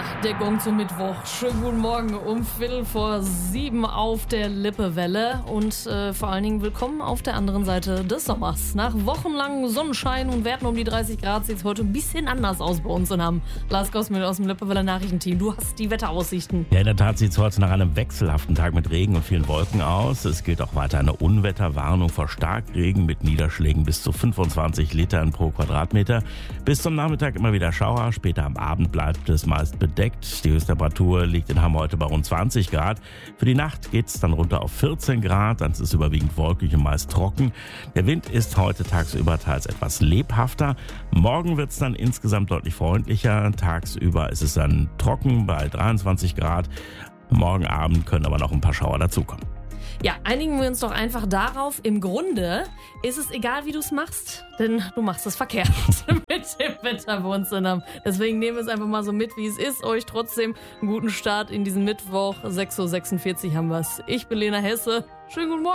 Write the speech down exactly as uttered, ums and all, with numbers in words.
Ja, der Gong zum Mittwoch. Schönen guten Morgen um Viertel vor sieben auf der Lippewelle und äh, vor allen Dingen willkommen auf der anderen Seite des Sommers. Nach wochenlangem Sonnenschein und Werten um die dreißig Grad sieht es heute ein bisschen anders aus bei uns in Hamm. Lars Gosmil aus dem Lippewelle Nachrichtenteam, du hast die Wetteraussichten. Ja, in der Tat sieht es heute nach einem wechselhaften Tag mit Regen und vielen Wolken aus. Es gilt auch weiter eine Unwetterwarnung vor Starkregen mit Niederschlägen bis zu fünfundzwanzig Litern pro Quadratmeter. Bis zum Nachmittag immer wieder Schauer, später am Abend bleibt es meist bedeckt. Die Höchsttemperatur liegt in Hamm heute bei rund zwanzig Grad. Für die Nacht geht es dann runter auf vierzehn Grad. Dann ist es überwiegend wolkig und meist trocken. Der Wind ist heute tagsüber teils etwas lebhafter. Morgen wird es dann insgesamt deutlich freundlicher. Tagsüber ist es dann trocken bei dreiundzwanzig Grad. Morgen Abend können aber noch ein paar Schauer dazukommen. Ja, einigen wir uns doch einfach darauf. Im Grunde ist es egal, wie du es machst, denn du machst es verkehrt mit dem Wetter bei uns in Hamm. Deswegen nehmen wir es einfach mal so mit, wie es ist. Euch trotzdem einen guten Start in diesen Mittwoch. sechs Uhr sechsundvierzig haben wir es. Ich bin Lena Hesse. Schönen guten Morgen.